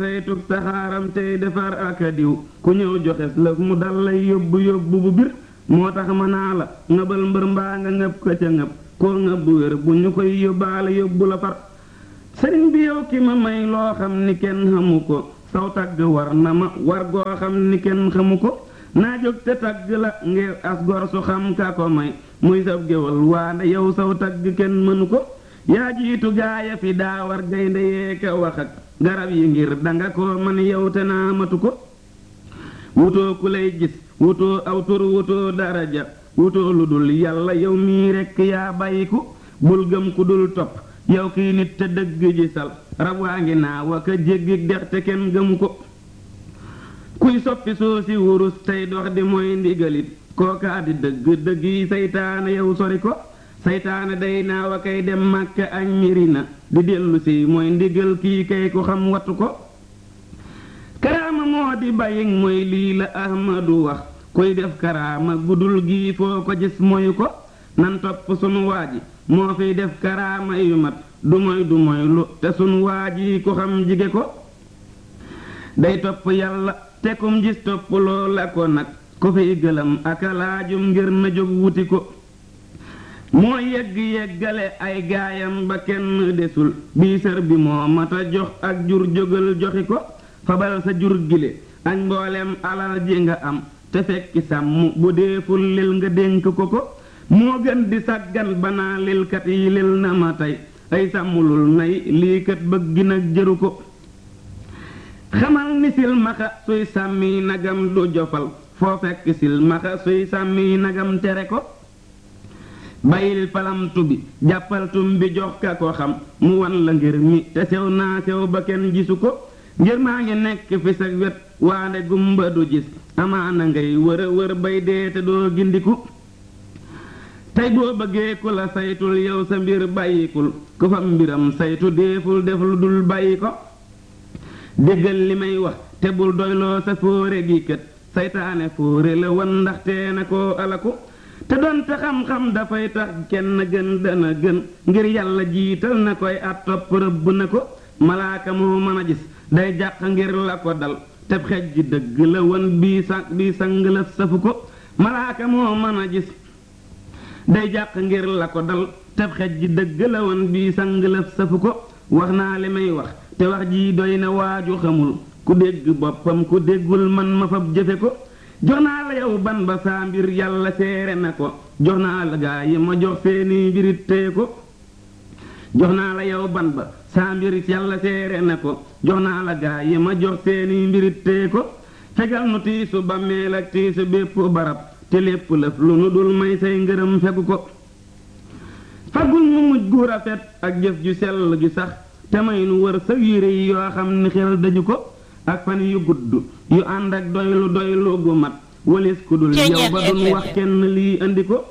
saytug saxaaram tey defar aka diw ku ñëw joxes lëf mu dal lay yóbbu yóbbu bu bir moo tax ma naa la ngëbal mbër mbaa nga ngëb ko ca ngëb koo ngëb bu wér bu ñu koy yóbbaale yóbbu la far sëriñ bi yow ki ma may loo xam ni kenn xamu ko saw tagg war na ma war goo xam ni kenn xamu ko naa jóg te tagg la ngir as gor su xam ka ko may muy sab géwal waande yow saw tagg kenn mënu ko yaa jiitu gaaya fi daa war gaynde yee ka wax ak garab yi ngir danga ko man yow te naa matu ko wutoo ku lay gis wutoo aw tur wutoo daraja wutoo lu dul yàlla yow mii rekk yaa bàyyiku bul gëm ku dul topp yow kii nit te dëgg ji sal rab waa ngi naa wa ka jéggi dex te kenn gëmu ko kuy soppi soo si wurus tey dox di mooy ndigalit kookaa di dëgg dëgg yi saytaane yow sori ko saytaane day naa wa kay dem Màkka ak Mirina di dellu si mooy ndigal kii kay ko xam wattu ko karaama moo di bàyying mooy lii la Ahmadu wax kuy def karaama gudul gii foo ko gis moyu ko nan topp sunu waaji moo fiy def karaama yu mat du moy lu te sunu waaji ku xam jige ko day topp yàlla te kum gis topp loola ko nag ku fiy gëlam aka laajum ngir na jóg wuti ko moo yeggale ay gaayam ba kenn desul bii sër bi moo mata jox ak jur jógal joxi ko fabal sa jur gile ak mboolem alal ji nga am te fekki sàmm bu deeful lil nga dénk ko ko moo gën di sàggan banaa lilkat yi lil na ma tey ay sàmmulul nay lii kat bëgg nag jëru ko xamal ni silmaxa suy sàmmi nagam du jofal foo fekk silmaxa suy sàmmi nagam tere ko bayil palamtu bi jàppaltum bi jox ka ko xam mu wan la ngir mi te sew naa sew ba kenn gisu ko ngir maa ngi nekk fi sa wet waande gumba du gis amaana ngay wër bay dee te doo gindiku tey boo bëggee ku la saytul yow sa mbir bàyyikul ku fa mbiram saytu deeful def lu dul bàyyi ko déggal li may wax te bul doyloo sa fóore gi kët saytaane fóore la wan ndaxte na koo alaku te doonte xam-xam dafay tax kenn gën dana gën ngir yàlla jiital na koy at topp rëbb na ko malaaka moo mën a gis day jàq ngir la ko dal teb xej ji dëgg la wan bii sang la safu ko malaaka moo mën a gis day jàq ngir la ko dal teb xej ji dëgg la wan bii sang la safu ko wax naa li may wax te wax ji doy na waaju xamul ku dégg boppam ku déggul man ma fab jëfe ko jox naa la yow ban ba saa mbir yàlla seere na ko jox naa la gaa yi ma jox seeni mbirit téye ko jox naa la yow ban ba saa mbir yàlla seere na ko jox naa la gaa yi ma jox seeni mbirit téye ko fegal nu tiisu bàmmeel ak tiisu bépp barab te lépp lëf lu nu dul may say ngërëm fegu ko fagul mu mujj gu rafet ak jëf ju sell gi sax te may nu wër sa yére yi yoo xam ni xel dañu ko ak fan yu gudd yu ànd ak doylu gu mat walis ku dul yow ba dun wax kenn lii andi ko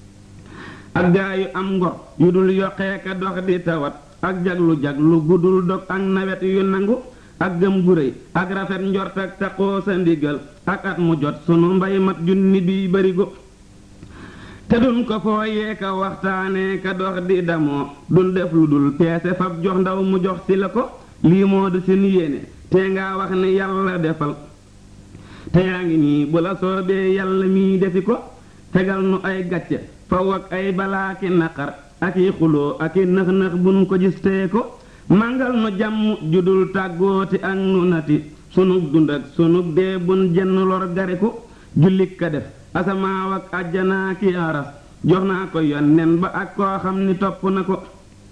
ak gaa yu am ngor yu dul yokkee ka dox di tawat ak jaglu gudul dog ak nawet yu nangu ak gëm gu réy ak rafet njort ak taqoo sa ndigal ak at mu jot sunu mbay mat junni bi barigo te dun ko fooyee ka waxtaanee ka dox di damoo dun def lu dul peese fab jox ndaw mu jox si la ko lii moo di seen yéene te nga wax ne yàlla defal te yaa ngi nii bu la soobee yàlla mii defi ko fegal nu ay gàcce faw ak ay balaaki naqar ak i xuloo ak i nëx-nëx buñ ko gis tee ko màngal nu jàmm judul tàggooti ak nu nati sunug dund ak sunug dee bun jenn lor gari ko jullik ka def asamaaw ak àjjanaa ki aras jox naa ko yonnen ba ak koo xam ni topp na ko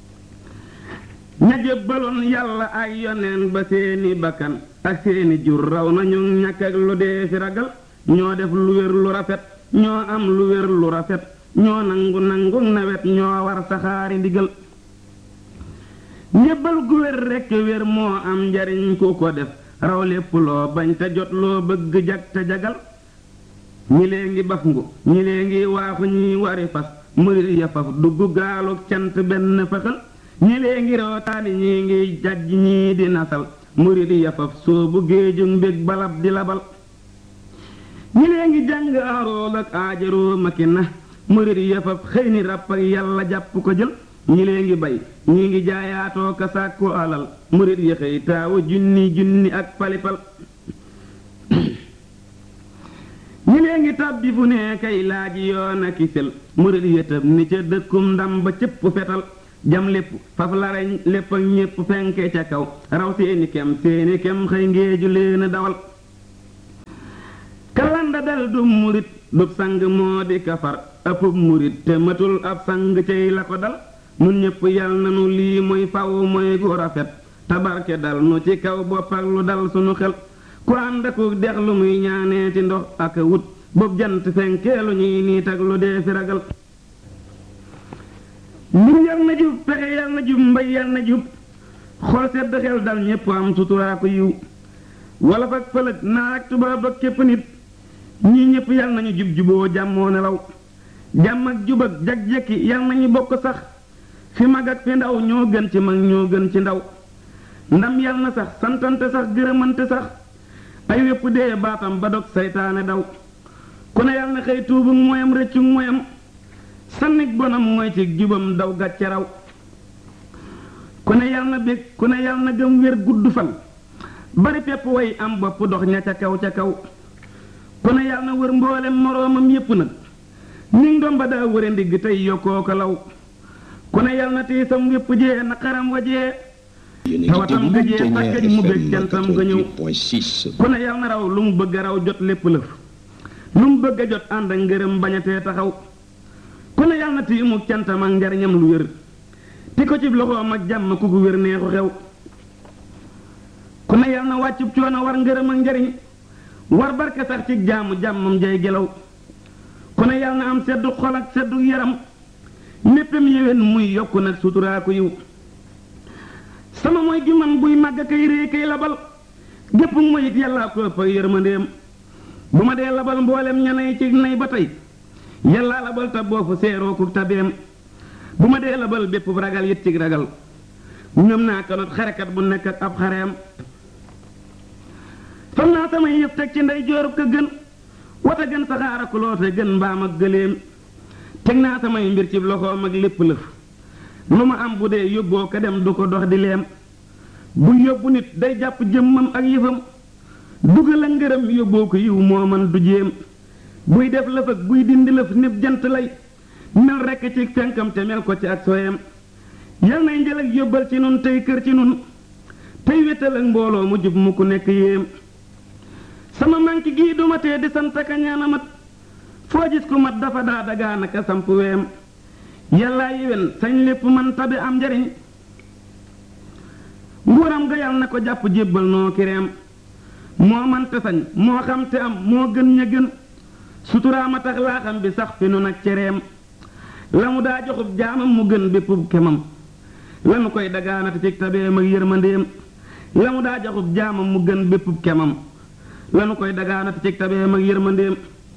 ña jébbaloon yàlla ay yoneen ba seeni bakkan ak seeni jur raw nañu ñàkk ak lu dee fi ragal ñoo def lu wér lu rafet ñoo am lu wér lu rafet ñoo nangu nawet ñoo war saxaari ndigal ñébbal gu wér rekk wér moo am njariñ ku ko def raw lépp loo bañ te jot loo bëgg jag te jagal ñi lee ngi baf ngu ñi lee ngi waaxu ñi wari fas murit ya faf dugg gaalu cant benn fëxal ñi lee ngi rootaani ñi ngi jajj ñii di nasal murit ya faf soobu géeju mbég balab di labal ñi lee ngi jàng arool ak aajaroo maki na murit ya faf xëy ni ràpp ak yàlla jàpp ko jël ñi lee ngi bay ñi ngi jaayaatoo ka sàkku alal murit yi xëy taawu junni junni ak palipal ñi lee ngi tàbbi fu ne kay laaji yoon a kisel murit yëtëb ni ca dëkkum ndam ba cëpp fetal jam lépp faf lareñ lépp ak ñépp fenke ca kaw raw seeni kem xëy ngeeju leen dawal kalanda dal du murit dub sang moo di kafar ëppub murit te matul ab sang cay la ko dal nun ñépp yal nanu lii mooy faw mooy gu rafet tabarke dal nu ci kaw bopp ak lu dal sunu xel ku ànd aku dex lu muy ñaanee ci ndox ak wut bopp jant fenkee lu ñuy niit ak lu dee fi ragal mbir yal na jub pexe yal na jub mbay yal na jub xol sedd xel dal ñépp am suturaa ko yiw wala fak fëlëg naa ak tubaab ak képp nit ñii ñépp yal nañu jub juboo jàmmoo nelaw jàmm ak jub ak jag-jekki yal nañu bokk sax fi mag ak fi ndaw ñoo gën ci mag ñoo gën ci ndaw ndam yal na sax santante sax gërëmante sax ay wépp dee baatam ba dog saytaane daw ku ne yal na xëy tuubu moyam rëccu moyam sannig bonam mooy ci jubam daw gàcce raw ku ne yal na bég ku ne yal na gëm wér gudd fan bari pepp way am bopp dox ña ca kaw ku ne yal na wër mboolem moroomam yépp nag ni ndomba daa wëre ndigg tey yokkoo ko law ku ne yal na tiisam wépp jee naqaram wajee tawatam gëjee sàkkañ mu bég jantam ga ñëw ku ne yal na raw lu mu bëgg a raw jot lépp lëf lu mu bëgg a jot ànd ak ngërëm bañatee taxaw ku ne yal na tiimu cantam ak njariñam lu wér ti ko ci loxoom ak jàmm ku ko wér neexu xew ku ne yal na wàccub coono war ngërëm ak njariñ war barke sax ci jaamu jàmmam jay gelaw ku ne yal na am seddu xol ak seddu yaram néppam yéwén muy yokku nag suturaa ko yiw sama mooy gi man buy màgg kay rée kay labal gépp mooy it yàllaa ko ëpp ak yërmandeem bu ma dee labal mboolem ñanay ci nay ba tey yàllaa labal ta boofu seeroo ku tabeem bu ma dee labal bépp ragal yit ci ragal ñoom naa kanot xarekat bu nekk ak ab xareem fam naa samay yëf teg ci ndey joorub ka gën wata gën saxaar ak loote gën mbaam ak gëléem teg naa samay mbir ci loxoom ak lépp lëf lu ma am bu dee yóbboo ko dem du ko dox di leem bu yóbbu nit day jàpp jëmmam ak yëfam dugal ak ngërëm yóbboo ko yiw moo man du jéem buy def lëf ak buy dindi lëf népp jant lay mel rekk ci fenkam te mel ko ci ak soyam yal nay njël ak yóbbal ci nun tey kër ci nun tey wétal ak mbooloo mu jub mu ku nekk yéem sama manki gii duma tee di sant ka ñaana mat foo gis ku mat dafa daa dagaanaka samp weem yàllaa yéwén sañ lépp man tabi am njariñ nguuram ga yal na ko jàpp jébbal noo kireem moo man te sañ moo xam te am moo gën ña gën suturaama tax laaxam bi sax fi nu nag cereem la mu daa joxub jaamam mu gën béppub kemam lanu koy dagaanati ci tabeem ak yërmandeem la mu daa joxub jaamam mu gën béppub kemam lanu koy dagaanati ci tabeem ak yërmandeem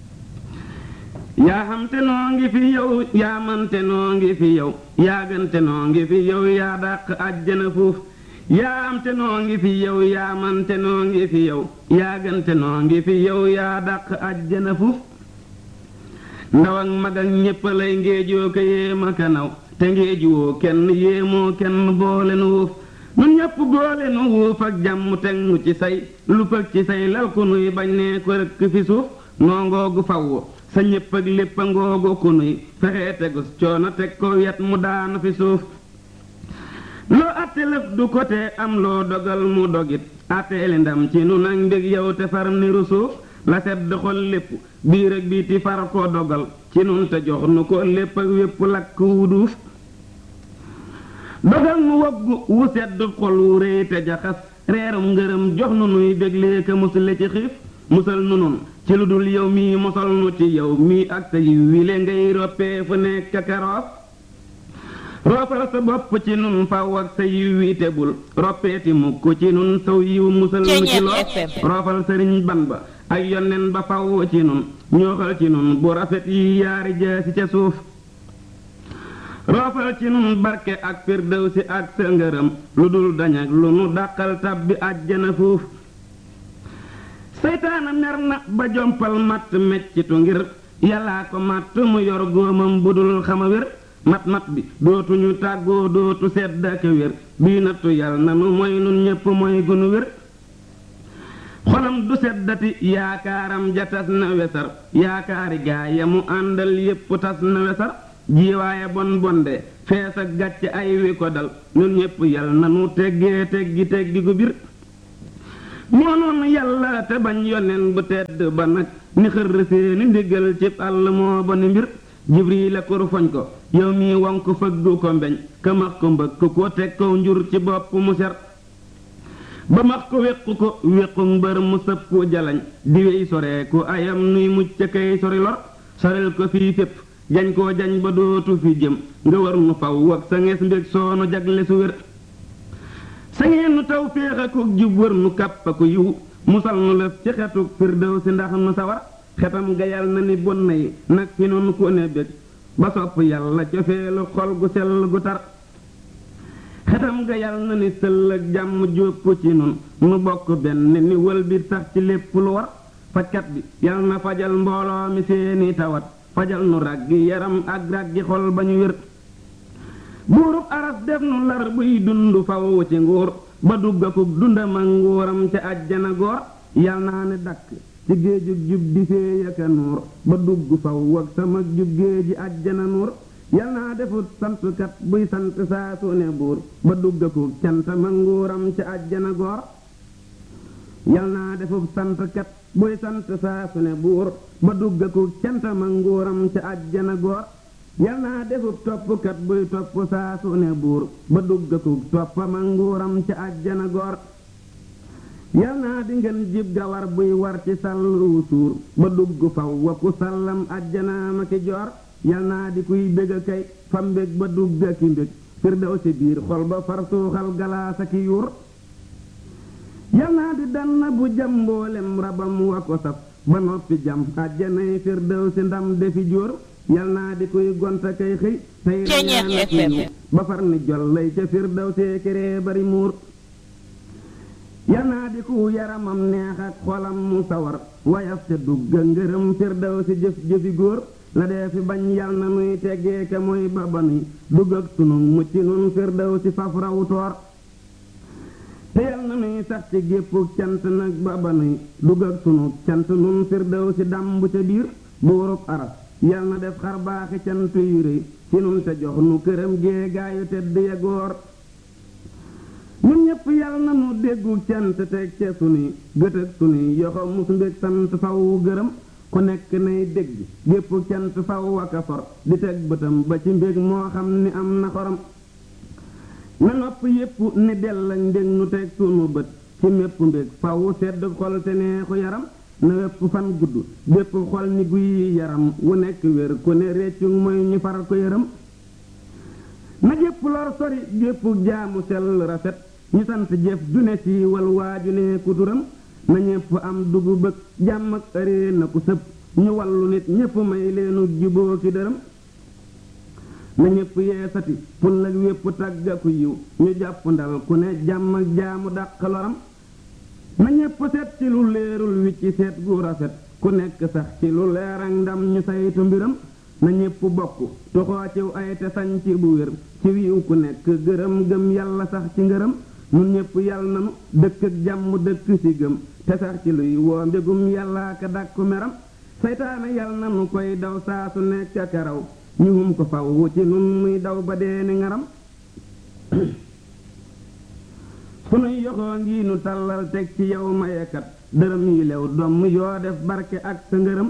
yaa xam te noo ngi fi yow yaa man te noo ngi fi yow yaa gën te noo ngi fi yow yaa dàq àjjana fuuf yaa am te noo ngi fi yow yaa man te noo ngi fi yow yaa gën te noo ngi fi yow yaa dàq àjjana fuuf ndaw ak mag ak ñépp lay ngéejoo ko yéema ka naw te ngéejuwoo kenn yéemoo kenn boole nu wuuf nun ñépp boole nu wuuf ak jàmm teg nu ci say lu pëg ci say lal ku nuy bañ nee ko rëkk fi suuf noo ngoogu fawwo sa ñépp ak lépp a ngoogu ku nuy fexee tegus coono teg ko wet mu daanu fi suuf loo atte lëf du ko te am loo dogal mu dogit atteeli ndam ci nun ak mbég yow te far niru suuf la sedd xol lépp biir ak biiti far ko dogal ci nun te jox nu ko lépp ak wépp lakk wu duuf dogal nu woggu wu sedd xol wu réy te jaxas reerum ngërëm jox nu nuy béglee ka musale ci xiif musal nu nun ci lu dul yow mii mosal nu ci yow mii ak sa yiw wile ngay roppee fu nekk karoof roofal sa bopp ci nun faw ak sa yiw wi tebul roppeeti mukk ci nun saw yiw musal nu ci loo roofal sëriñ ban ba ak yonnen ba faw ci nun ñooxal ci nun bu rafet yi yaari jaasi ca suuf roofal ci nun barke ak firdawsi ak sa ngërëm lu dul dañ ak lu nu dàqal tabbi àjjana fuuf seytaana mer na ba jompal matt meccitu ngir yàllaa ko matt mu yor góomam bu dul xama wér mat bi dootuñu tàggoo dootu sedd ak wér bii nattu yal na nu mooy nun ñépp mooy gunu wér xolam du seddati yaakaaram ja tas na wesar yaakaari gaaya mu àndal yépp tas na wesar jiwaaye bon bonde fees ak gàcc ay wi ko dal ñun ñépp yal na nu teggee teggi gu bir moo noonu yàlla te bañ yonen bu tedd ba nag ni xër seeni ndigal cib àll moo ba ni mbir jibril a kur foñ ko yow mi wonk fëggu ko mbeñ ka max ko mbëkk ko teg ko njur ci bopp mu ser ba max ko wéqu mbër mu sëb ku jalañ di wey sore ku ayam nuy mucc kay sori lor sorel ko fii fépp jañ koo jañ ba dootu fi jëm nga war nu faw ak sa ngees mbég soonu jagle su wér sa ngeen nu taw féex ak jub wër nu kàpp ak yiw musal nu lëf ci xetuk firdaw si ndax nu sawar xetam ga yal na ni bon na yi nag fi nun ku ne bég ba sopp yàlla cofeelu xol gu sell gu tar xetam ga yal na ni sëll ak jàmm jópp ci nun nu bokk benn ni wël bi sax ci lépp lu war fajkat bi yal na fajal mbooloo mi seeni tawat fajal nu raggi yaram ak raggi xol ba ñu wér buurub aras def nu lar buy dund faw ci nguur ba duggakub dundam ak nguuram ca àjjana goor yal naa ne dakk ci géejug jub di fee yaka nuur ba dugg faw ak sama jub géeji àjjana nuur yal naa defut santkat buy sant saa su ne buur ba duggakub cantam ak nguuram ca àjjana goor yal naa defut santkat buy sant saa su ne buur ba duggakub cantam ak nguuram ca àjjana goor yal naa defub toppkat buy topp saa su ne buur ba duggakub toppam ak nguuram ca àjjana goor yal naa di ngeen jib gawar buy war ci sàllu suur ba dugg faw wa ku sàllam àjjanaama ki joor yal naa di kuy bég a kay fa mbég ba dugg a ki mbég firdaw ci biir xol ba far suuxal galaasa ki yuur yal naa di danna bu jam mboolem rabam wa ko saf ba noppi jam àjjanay firdaw si ndam defi jóor yal naa di kuy gonta kay xëy tey rañaana ba far ni jollay ca firdaw see këree bari muur yal naa di ku yaramam neex ak xolam mu sawar wayaf ca dugga ngërëm firdaw si jëf-jëfi góor la dee fi bañ yal na nuy teggee ka mooy ba banuy dugg ak sunu mucc nun firdaw si faf raw toor te yal na nuy sax ci géppuk cant nag ba banuy dugg ak sunu cant nun firdaw si dàmb ca biir buurub aras yal na def xar baaxi cant yu rëy ci nun te jox nu këram gee gaayu tedd ya góor ñun ñépp yal na nu déggu cant teg ca sunuy gët ak sunuy yoxo mus mbég sant faw gërëm ku nekk nay dégg gépp cant faw ak a for di teg bëtam ba ci mbég moo xam ni am na xorom na nopp yépp ni dell ak ndég nu teg sunu bët ci mépp mbég faw sedd xol te neexu yaram na wépp fan gudd bépp xol ni guy yaram wu nekk wér ku ne réccu mooy ñu far ko yërëm na jépp lor sori gépp jaamu sell rafet ñu sant jëf ju ne siiwal waaju ne kuturam na ñépp am dugu bëgg jàmm ak ëree na ku sëb ñu wallu nit ñépp may leenu juboo ki dërëm na ñépp yeesati pul ak wépp tàgga ku yiw ñu jàpp ndal ku ne jàmm ak jaamu dàq loram na ñépp seet ci lu leerul wi ci seet gu rafet ku nekk sax ci lu leer ak ndam ñu saytu mbiram na ñépp bokk toxoo ciw ay te sañ ci bu wér ci wiiw ku nekk gërëm gëm yàlla sax ci ngërëm nun ñépp yàlla nanu dëkk ak jàmm dëkk ci gëm te sax ci luy woo mbégum yàllaa ka dàkku meram seytaane yàlla nanu koy daw saa su nekk ak raw ñu hum ko faw ci nun muy daw ba deeni ngaram sunuy yoxoo ngi nu tàllal teg ci yow mayekat dërëm yi lew domm yoo def barke ak sa ngërëm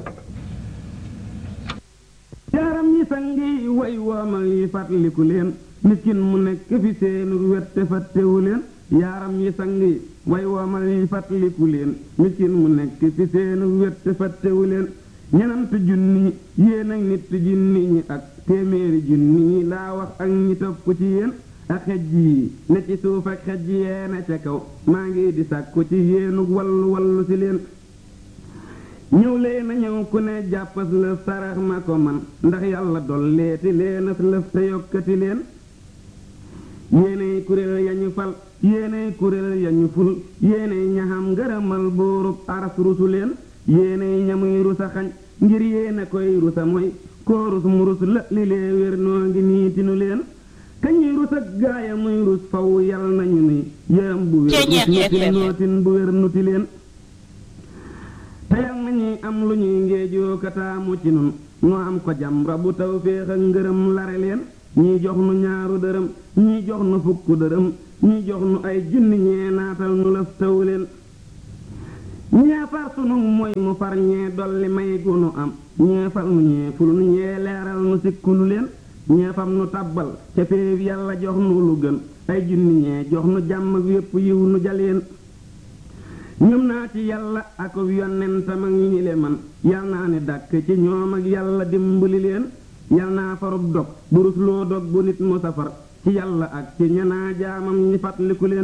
yaaram yi sangi way wooma yi fàttaliku leen miskin mu nekk fi seenu wette fàttewu leen yaaram yi sangi way wooma yi fàttaliku leen miskin mu nekk fi seenu wette fàttewu leen ñenant junni yéen ak nit junni ñi ak téeméeri junni ñi laa wax ak ñi topp ci yéen ak xej yi ne ci suuf ak xej yee ne ca kaw maa ngi di sàkku ci yéenu wallu ci leen ñëw leen a ñëw ku ne jàppas lëf sarax ma ko man ndax yàlla dolleeti leen as lëf te yokkati leen yéenay kuréel ya ñu fal yéenay kuréel ya ñu ful yéenay ñaxam ngërëmal buurub aras rusu leen yéenay ñamuy rusa xañ ngir yéena koy rusa mooy koorus mu rus la li lee wér noo ngi nii tinu leen kañuy rus ak gaaya muy rus faw yal nañu ni yëm bu wér nuti nootin bu wér nuti leen te yal nañuy am lu ñuy ngeejoo kataamu ci nun noo am ko jam rabu taw féex ak ngërëm lare leen ñii jox nu ñaaru dërëm ñii jox nu fukk dërëm ñii jox nu ay junni ñee naatal nu laf taw leen ñee far sunu mooy mu far ñee dolli may gu nu am ñee fal nu ñee ful nu ñee leeral nu sikku nu leen ñee fam nu tabbal ca féef yàlla jox nu lu gën ay junni ñee jox nu jàmm ak yépp yiw nu jaleen ñum naa ci yàlla ak yonentam ak ñi le man yal naa ni dàkk ci ñoom ak yàlla dimbali leen yal naa farub dog bu rusloo dog bu nit mu safar ci yàlla ak ci ñanaa jaamam ñi fàttaliku leen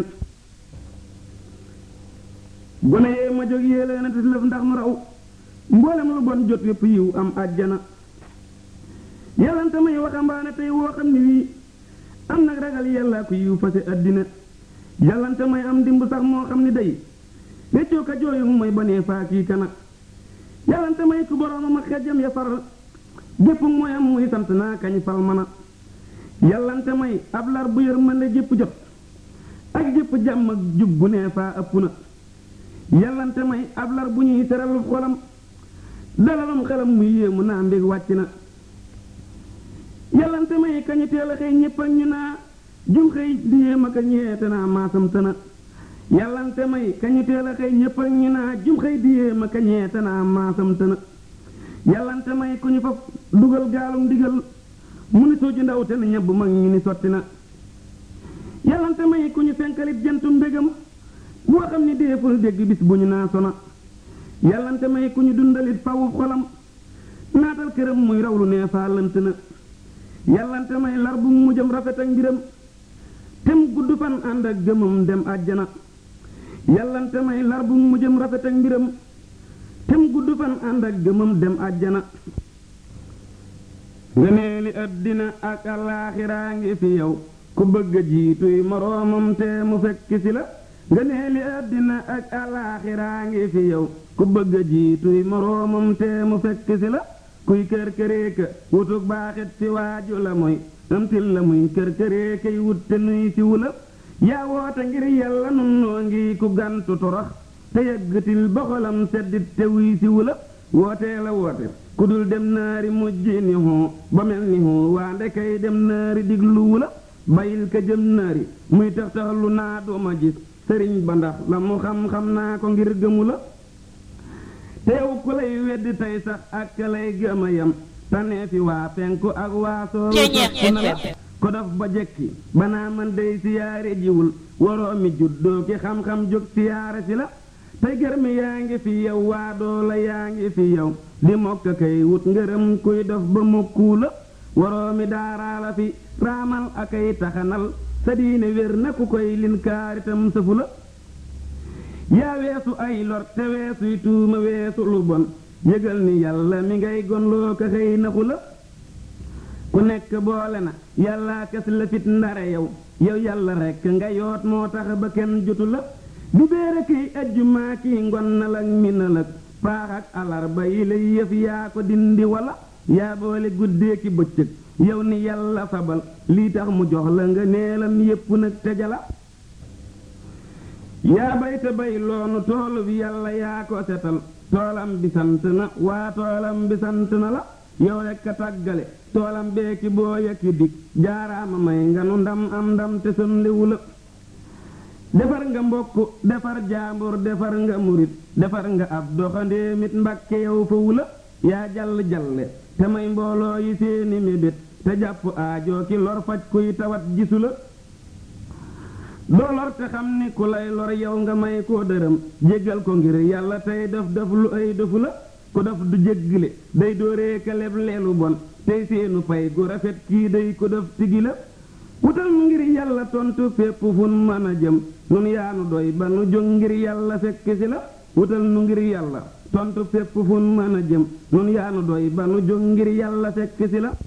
gone yee ma jóg yée leen a tislëf ndax nu raw mboolem lu bon jot yépp yiw am àjjana yàllante may waxambaane tey woo xam ni wii am nag ragal yàllaa ko yiw fase àddina yàllante may am dimb sax moo xam ni day réccoo ka jooyu mooy banee faa kii kana yàllante may ku boroomam ak xejjam ya far gépp mooy am muy sant naa kañ fal mana yàllante may ab lar bu yërmande jépp jot ak jépp jàmm ak jub gu nee faa ëpp na yàllante may ab lar bu ñuy seral xolam dalalum xelam muy yéemu naa mbég wàcc na yàllante may kañu teel a xëy ñépp ak ñu naa jum xëy di yéem ak a ñeete naa maasam tëna yàllante may kañu teel a xëy ñépp ak ñu naa jum xëy di yéem ak a ñeete naa maasam tëna yàllante may ku ñu faf dugal gaalum digal mu ni sooju ndaw te na ñebb mag ñu ni sotti na yàllante may ku ñu fenkalit jantu mbégam boo xam ni déeful dégg bis bu ñu naa sona yàllante may ku ñu dundalit fawu xolam naatal këram muy rawlu nee faa lënt na yàllante may lar bu mujjam rafet ak mbiram tem gudd fan ànd ak gëmam dem àjjana yàllante may lar bu mujjam rafet ak mbiram tem gudd fan ànd ak gëmam dem àjjana ngëneeli àddina ak alaaxiraa ngi fi yow ku bëgg a jiituy moroomam te mu fekk si la ngëneeli àddina ak alaaxiraa ngi fi yow ku bëgg a jiituy moroomam te mu fekk si la kuy kër këreeka wutug baaxit ci waaju la mooy amtil la muy kër këreekay wut te nuy si wula yaa woote ngir yàlla nun noo ngi ku gantu torox te yëggatil boxolam seddit te wuy si wula wootee la woote ku dul dem naari mujj ni hoo ba mel ni hoo waa ndekay dem naari diglu wula bayil ka jëm naari muy tax tax lu naa dooma gis sëriñ ba ndax la mu xam-xam naa ko ngir gëmu la teew ku lay weddi tey sax ak ka lay gëma yam tanee fi waa penku ak waa soowu sopp na la ko daf ba jekki banaa man day siyaare jiwul waroo mi juddoo ki xam-xam jóg siyaare si la tey gërmi yaa ngi fi yow waa doola yaa ngi fi yow di mokk kay wut ngërëm kuy def ba mokkuu la waroo mi daaraa la fi raamal akay taxanal sa diine wér na ku koy lin kaaritam sëfu la yaa weesu ay lor te weesuy tuuma weesu lu bon yëgal ni yàlla mi ngay gonloo ka xëy naxu la ku nekk boole na yàllaa kes la fit ndare yow yàlla rekk nga yoot moo tax ba kenn jotu la di béere kiy ajjumaa kiy ngonnal ak minal ak paax ak alarba yi lay yëf yaa ko dindi wala yaa boole guddee ki bëccëg yow ni yàlla fabal lii tax mu jox la nga neelam yépp nag tejala yaa bay te bay loonu toolu bi yàlla yaa ko setal toolam bi sant na waa toolam bi sant na la yow rekk a tàggale toolam beeki boo yekki dig jaaraama may nga nu ndam am ndam te sonliwu la defar nga mbokk defar jaambur defar nga murit defar nga ab doxandéemit mbàkke yow fawu la yaa jàll jalle te may mbooloo yi seeni mébét te jàpp aajoo ki lor faj kuy tawat gisu la doo lor te xam ni ku lay lor yow nga may koo dërëm jéggal ko ngir yàlla tey def lu ay defu la ku def du jéggale day dooree ka leb leelu bon tey seenu fay gu rafet kii day ko def tigi la wutal nu ngir yàlla tontu fépp fun mën a jëm nun yaanu doy ba nu jóg ngir yàlla fekk si la wutal nu ngir yàlla tontu fépp fun mën a jëm nun yaanu doy ba nu jóg ngir yàlla fekk si la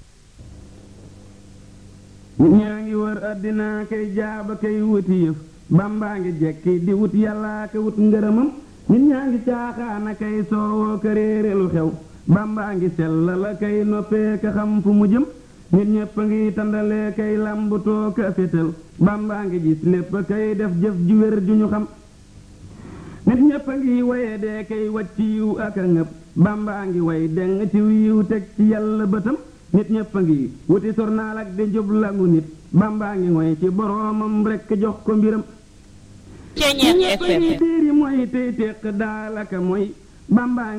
nit ñaa ngi wër àddina kay jaaba kay wuti yëf bambaa ngi jekki di wut yàllaa ka wut ngërëmam nit ñaa ngi caaxaana kay soowoo ka réere lu xew bambaa ngi sellal a kay noppee ka xam fu mu jëm nit ñépp a ngi tandalee kay làmbutoo ka fétal bambaa ngi gis lépp a kay def jëf ju wér ju ñu xam nit ñépp a ngi waye dee kay wacc yiw ak a ngëp bambaa ngi way deng ci yiw teg ci yàlla bëtam nit ñépp a ngi wuti sornaal ak di njublangu nit bambaa ngi ngoy ci boroomam rekk jox ko mbiram nit ñépp a ngi diiri mooy tey téq daalaka mooy bambaa